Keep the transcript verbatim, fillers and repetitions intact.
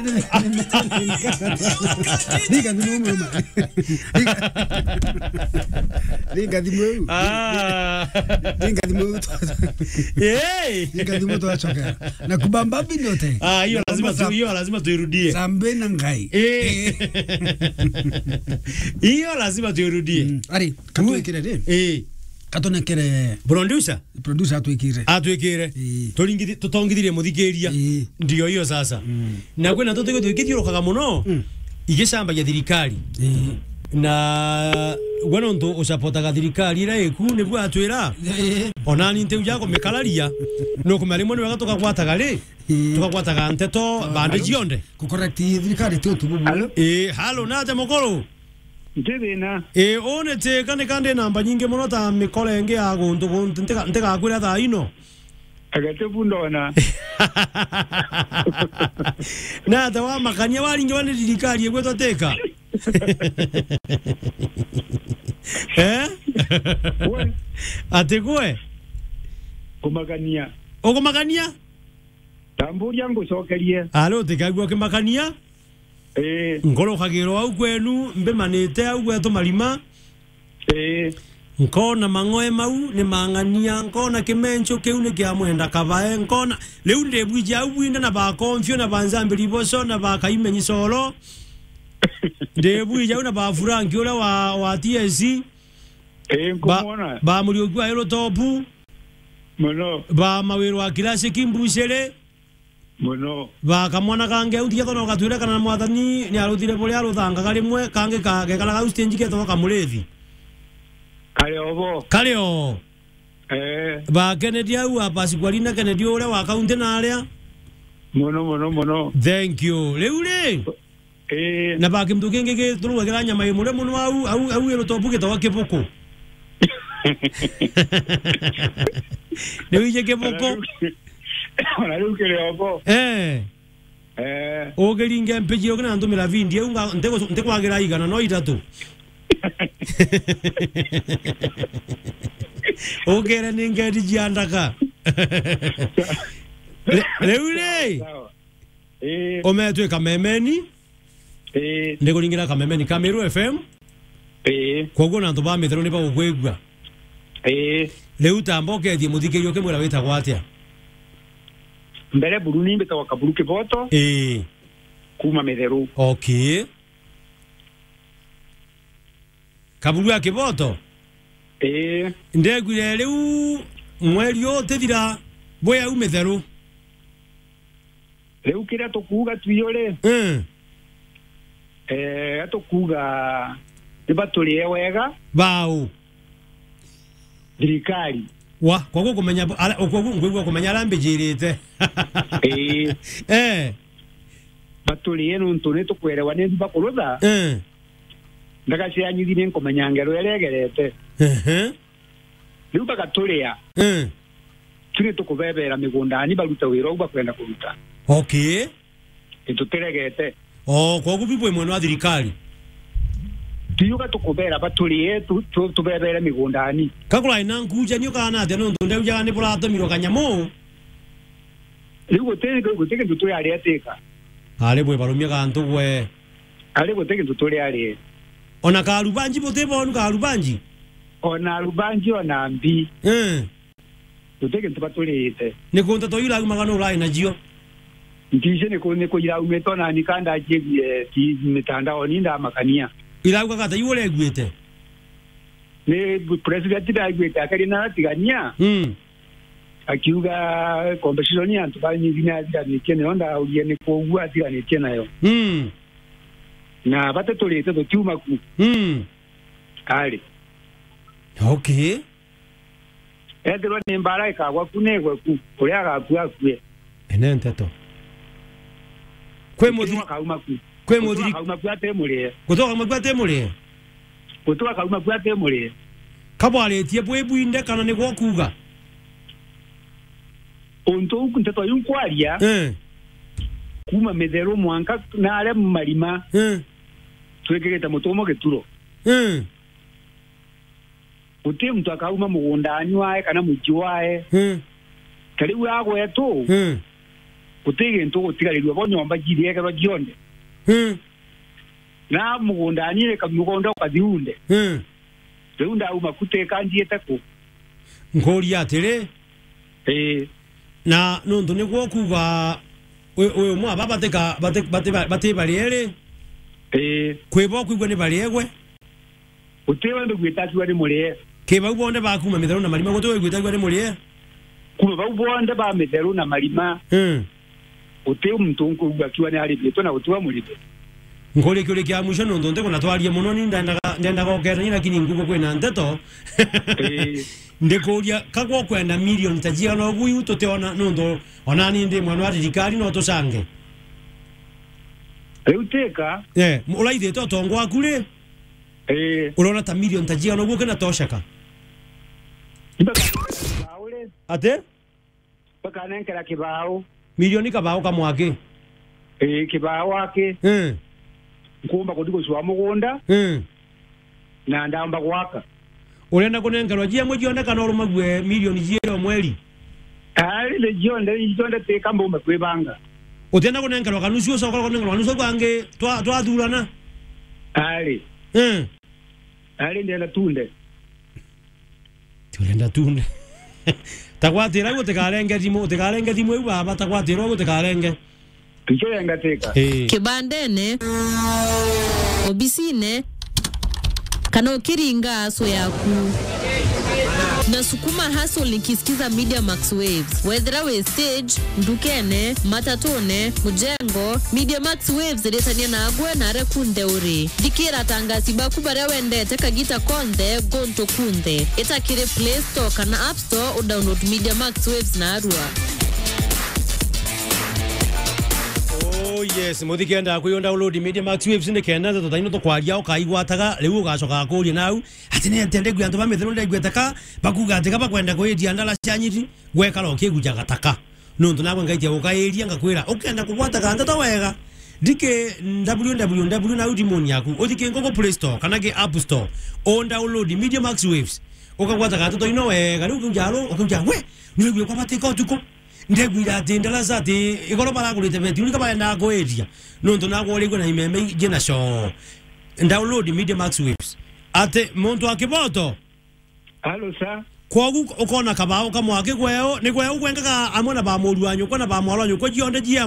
Diga dimu mama. Diga dimu. Ah. Diga dimu. Eh. Diga dimu to achoka. Na kubamba binote. Ah, hiyo lazima tu hiyo lazima tuirudie. Sambe na ngai. Eh. Hiyo lazima tuirudie. Ari, katuikire de. Eh. Katonekere producer producer atuikire atuikire turingithie tutongithirie muthikiria ndio hiyo sasa na kwena tutiko twikithiurukaga muno igicamba ya thirikari na gwena ntu usapotaga thirikari ira iku niguo atwira onani nte ujako mikalaria no kumari mwe wega tukakwataga ri tukakwataga nteto bande jionde ku correct thirikari tu tu eh halo nate mukuru Ndibina. Eh one te kane kande namba nyinge muno ta mikolenge ya guntu guntu nteka nteka kwira tha ino. Agate bundona. Na ta wa makania walinge wane dirikari egweto teka. Eh? We. Atekwe. Kumakania. Okomakania? Tamburi yangu sokerie. Alo tekagwa kemakania? Eh. Ngoro kagiro au kwenu mbe manete au gweto marima. Eh. Nkona mangoe mau ni mangania nkona kimencho kiu ni kia mwenda kabae nkona leu ndebwija au winda na ba konfio na banzambe liboso na ba kaimenyi solo. Ndebwija una ba Franki ora wa wa T S C. Eh nkumona. Ba muri ogwa ero topu. Mono. Ba mawero wa kilase kimbusere. Mono. Ba kamwana kange uti yatono katwira kana mwathani ni arutire bole aruthanga kali mwe kange kage kala gaustenji ke to kamulethi. Kale obo. Kale o. Eh. Ba Kennedy au apasi kwalina Kennedy ore wa kaunti na aria. Mono mono mono. Thank you. Leule. Eh. Na ba kimtu kenge ke tulu wagera nyama yemure muno au au au ero topuke to wakepoko. Leuje kepoko. Ona lukele obo. Eh. Eh. Ogelinge mpeji ogena ndumira vindi unga nteko nteko wagera igana no itatu. Ogera ninge dijiandaka. Leule. Eh. Ometwe kamemeni. Eh. Ndeko lingira kamemeni Kameru F M. Eh. Kogo na ntoba methero ne ba kwegwa. Eh. Leu tamboke di muthikerio ke mwera wita gwatia. Mbere Burundi mbeta wakaburuke boto. Eh. Kuma metheru. Okay. Kaburu ya kiboto. Eh. Ndegwire leu mweri yote thira boya umetheru. Leu kira tokuga tuyole. Eh. Eh atokuga nibatuli wega. Bau. Dirikari. Wa kwa kumenya okwo ngwe kumenya lambe jirite. Eh. Eh. Batuli eno ntone tokwelewa ne bakoloza. Eh. Ndakasi anyigine nkomanyangero yalegerete. Eh. Luka katolea. Eh. Tune tukubebera migunda ni baluta wiro uba kwenda kuruta. Okay. Ituteregete. Oh, kwa kubibwe mweno wa thirikari. Tuyuka tukubera batuli yetu tubebera migundani. Kakula ina nkuja niyo kana ate no ndonde uja ne pulato miro kanyamo. Ligo tene ko teke tutuli aliateka. Ale bwe barumya kantu gwe. Ale ko teke tutuli ali. Ona karubanji bote bonu karubanji. Ona rubanji ona mbi. Eh. Tuteke tubatuli ite. Ne konta to yula magano rai na jio. Ndije ne ko ne ko ira umetona nikanda aje ki mitandao ninda makania. Ila ukakata yule gwete. Ne president da gwete akari na tigania. Mm. Akiuga competition ya tubani zina zina nikene onda uliene ko ugwa zina nikena yo. Mm. Na batetole to tuma ku. Mm. Kale. Okay. Edro ne mbara ka kwa kunegwe ku. Kulia ka kwa kwe. Enente to. Kwe modiri kauma ku. Kwe modiri kauma kwa temule. kutoka magwate mule. Kutoka kauma kwa temule. Kabwale tie bwebu inde kana ne gwokuga. Onto ukunteto yunkwalia. Eh. Kuma medero mwanka na ale marima. Eh. Twekegeta mutomo geturo. Eh. Uti mtu akauma mugundani wae kana muji wae. Eh. Kali wago eto. Eh. kutege nto kutigalirwa bonyomba girieke ro gionde mm na mugunda anire kamugonda kaziunde mm zeunda uma kuteka njieta ko ngori atire eh na nundu niguo kuga we mwa baba teka bate bate bate bariere eh kwebo kuigwa ni bariegwe utewa ndo gwitakiwa ni murie kiba ubonde bakuma mithero na marima goto gwitakiwa ni murie kuma baubonde ba mithero na marima mm utewa mtungu gwakiwa ni ali bito na utewa mulibe ngori kyo kya musho nundu ndeko na twarie muno ni ndanda ndanda gokera ni lakini ngugo kwena ndeto eh ndikuria kagwo kwenda million tajia no guyu tuteona nundu ona ni ndi mwana wa thirikari no tusange euteka eh ulaithe to tongo akure eh urona ta million tajia no guke na toshaka baule ate baka nenkera kibao milioni kabao kamwake eh kibao wake eh nkumba kudiko swa mugunda eh na ndamba gwaka urenda kunengerwa jia mwe jionda kana urumagwe milioni jero mweli ali le jionde jionde te kamba umekwebanga utenda kunengerwa kanusu uso kwa kunengerwa nusu kwange twa twa dhurana ali eh ali ndela tunde tulenda tunde takwatira go tekarenge dimo tekarenge dimo yu baba takwatira go tekarenge kicho ngateka eh kibandene obisine kana ukiringa aso yaku na sukuma hustle nikisikiza Media Max Waves whether we stage ndukene matatone mujengo Media Max Waves retania na agwe na rekunde uri dikira tangasi baku bare wende teka gita konde gonto kunde itakire Play Store kana App Store u download Media Max Waves na arua. Oh yes, muthikenda kuyonda download Media Max Waves ne kenda to taino to kwaria ukaigwataga riu ugacoka kuria nau ati ne entende gwe antu bamethero ndai gwetaka bakuga ati kaba kwenda kwedia ndala cianyiti gwekala okigujaga taka nundu nagwe ngaitia ukairia ngakwira ukenda kugwataga ndoto wega dike www na udimoni yaku udike ngoko Play Store kana ke App Store on download Media Max Waves ukagwataga ndoto ino wega riu kujalo ukuja we nigwe kwa bateka utuko ndegwira tendala zati igoro baragurite beti uri kaba na goedia nundu nagwo ri gona imeme jena sho download Media Max Waves ate muntu akiboto halo sa kogu ukona kabao kamwake gweo ni gweo gwengaga amona ba muruanyu kona ba mwaranyu ko jionde jia